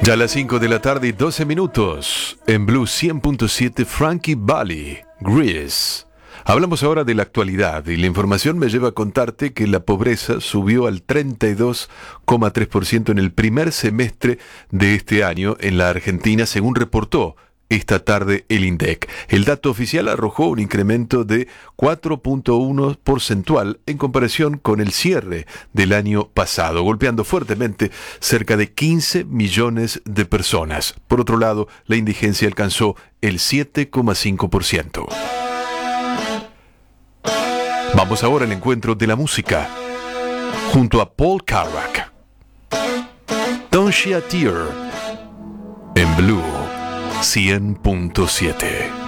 Ya a las 5 de la tarde y 12 minutos, en Blue 100.7, Frankie Valli, Grease. Hablamos ahora de la actualidad y la información me lleva a contarte que la pobreza subió al 32,3% en el primer semestre de este año en la Argentina, según reportó esta tarde el INDEC. El dato oficial arrojó un incremento de 4,1 porcentual en comparación con el cierre del año pasado, golpeando fuertemente cerca de 15 millones de personas. Por otro lado, la indigencia alcanzó el 7,5%. Vamos ahora al encuentro de la música, junto a Paul Carrack. Don't Shed a Tear, en Blue 100.7.